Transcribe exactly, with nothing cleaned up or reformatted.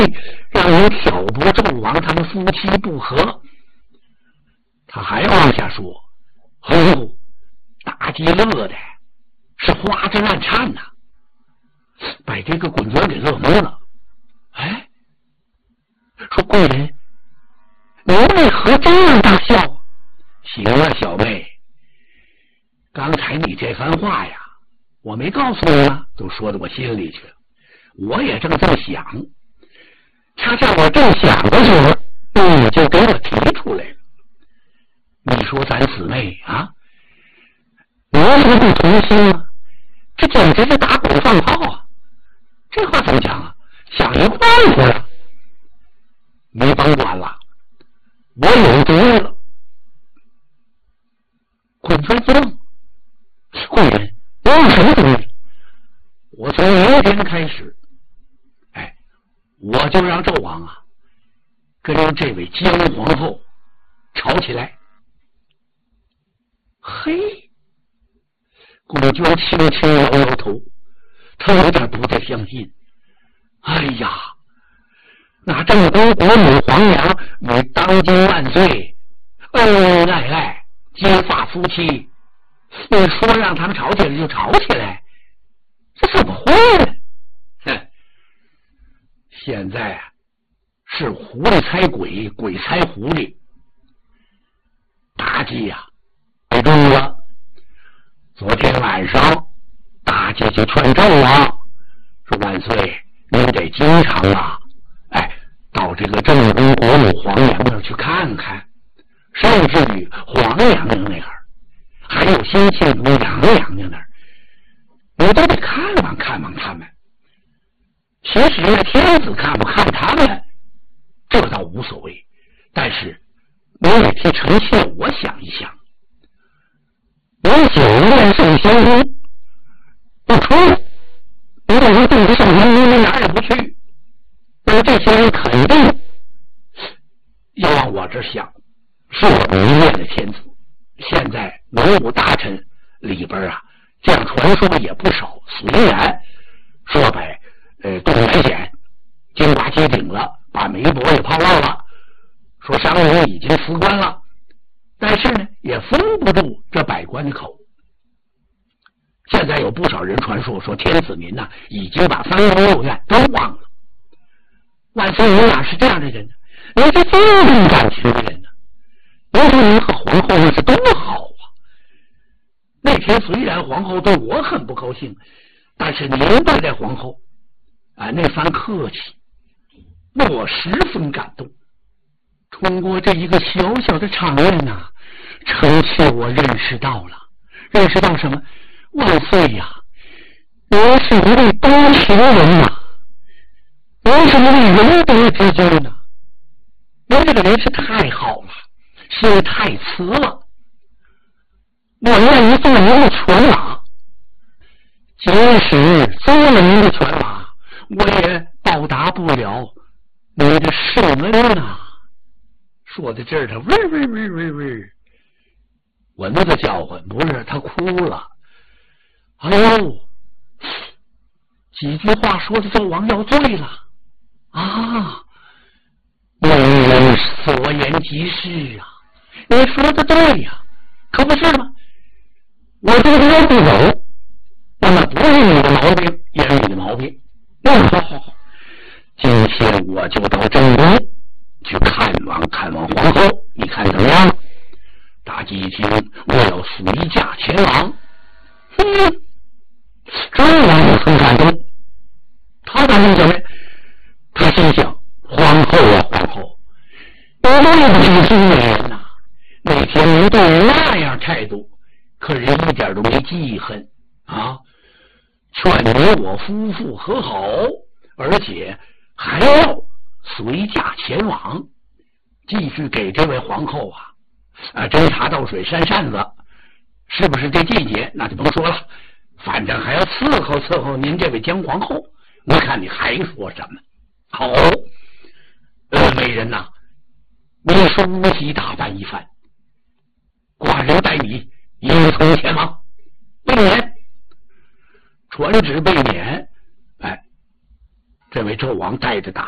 让人挑拨纣王他们夫妻不和。他还往下说，哦，妲己乐的是花枝乱颤呐、啊，把这个滚尊给乐懵了。哎，说贵人，你为何这样大笑？行了，小妹，刚才你这番话呀，我没告诉你啊，都说到我心里去了。我也正这么想，恰恰我正想的时候，你就给我提出来了。你说咱姊妹啊，你为什么不同心啊？这简直是打狗放炮啊！这话怎么讲啊？想一块儿了。你甭管了，我有主意了。滚尊一愣，贵人，我有什么主意？我从明天开始，哎，我就让纣王啊跟这位姜皇后吵起来。嘿，顾娟轻轻摇摇头，他有点不太相信。哎呀，那正宫国母皇娘与当今万岁恩爱爱结发夫妻，你说让他们吵起来就吵起来，这怎么会呢？哼，现在啊是狐狸猜鬼，鬼猜狐狸。妲己呀被中了。昨天晚上妲己就劝纣王说，万岁您得经常啊哎到这个正宫国母皇娘那儿去看看，甚至于皇娘娘那儿还有新晋宫杨娘娘那儿，你都得看望看望他们。其实呢，天子看不看他们这倒无所谓，但是你也替臣妾我想一想，你九院圣仙宫不出来，你等于对着圣仙宫你哪也不去，那么这些人肯定要往我这想，是我迷恋的天子。现在文武大臣里边啊，这样传说也不少。虽然说白呃东南险金瓜接顶了，把媒婆也泡到了，说商人已经辞官了，但是呢也封不住这百官的口。现在有不少人传说说天子您呐、啊、已经把三宫六院都忘了。万岁您哪是这样的人呢？您是这么感情的人呢？您说您和皇后那是多好啊！那天虽然皇后对我很不高兴，但是您对待皇后啊那番客气，让我十分感动。通过这一个小小的场面呐、啊，臣妾我认识到了，认识到什么？万岁呀，您是一位多情人呐、啊，您是一位仁德之君呐、啊，您这个人是太好了，心太慈了。我愿意做您的犬马，即使做了您的犬马，我也报答不了您的圣恩呐。说到这儿，他喂喂喂喂喂，蚊子叫唤，不是他哭了。哎呦，几句话说的纣王要醉了啊！文人所言极是啊，你说的对呀、啊，可不是吗？我这个人不走，那么不是你的毛病，也是你的毛病。那好好好，今天我就到正宫去看望看望皇后，你看怎么样？妲己一听，我要随驾前往。哼，纣王也很感动。他感动什么？他心想：皇后啊，皇后，你那不是亲人呐！那天您对人那样态度，可是一点都没记恨啊！劝你我夫妇和好，而且还要随驾前往，继续给这位皇后啊啊斟茶倒水扇扇子，是不是这季节那就甭说了，反正还要伺候伺候您这位姜皇后。我看你还说什么？好，呃，美人呐、啊，你梳洗打扮一番，寡人带你一同前往，备免。传旨备免。哎，这位纣王带着打